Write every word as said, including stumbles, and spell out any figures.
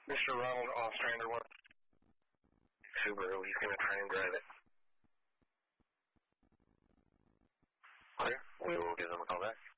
Mister Ronald Ostrander, what? Subaru, he's going to try and drive it. Clear. We will give them a call back.